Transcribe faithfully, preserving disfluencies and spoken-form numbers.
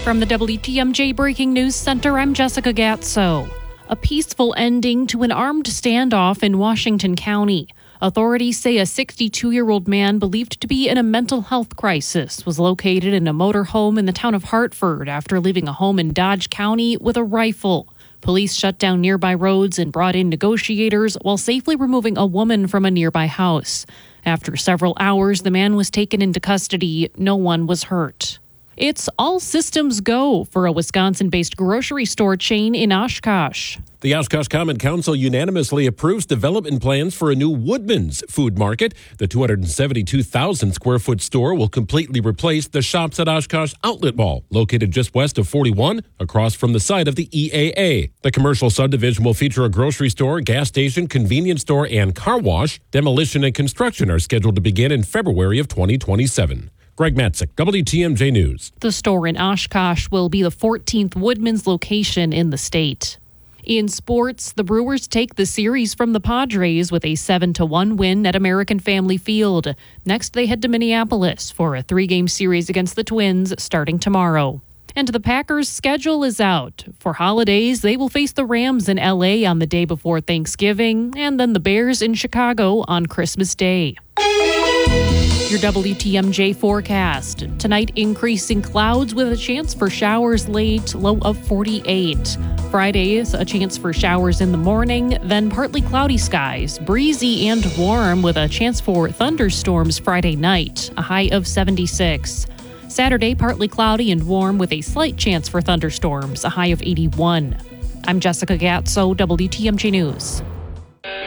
From the W T M J Breaking News Center, I'm Jessica Gatso. A peaceful ending to an armed standoff in Washington County. Authorities say a sixty-two-year-old man believed to be in a mental health crisis was located in a motorhome in the town of Hartford after leaving a home in Dodge County with a rifle. Police shut down nearby roads and brought in negotiators while safely removing a woman from a nearby house. After several hours, the man was taken into custody. No one was hurt. It's all systems go for a Wisconsin-based grocery store chain in Oshkosh. The Oshkosh Common Council unanimously approves development plans for a new Woodman's food market. The two hundred seventy-two thousand square foot store will completely replace the Shops at Oshkosh Outlet Mall, located just west of forty-one, across from the site of the E A A. The commercial subdivision will feature a grocery store, gas station, convenience store, and car wash. Demolition and construction are scheduled to begin in February of twenty twenty-seven. Greg Matzik, W T M J News. The store in Oshkosh will be the fourteenth Woodman's location in the state. In sports, the Brewers take the series from the Padres with a seven to one win at American Family Field. Next, they head to Minneapolis for a three-game series against the Twins starting tomorrow. And the Packers' schedule is out. For holidays, they will face the Rams in L A on the day before Thanksgiving, and then the Bears in Chicago on Christmas Day. Your W T M J forecast. Tonight, increasing clouds with a chance for showers late, low of forty-eight. Fridays, a chance for showers in the morning, then partly cloudy skies, breezy and warm with a chance for thunderstorms Friday night, a high of seventy-six. Saturday, partly cloudy and warm with a slight chance for thunderstorms, a high of eighty-one. I'm Jessica Gatso, W T M J News.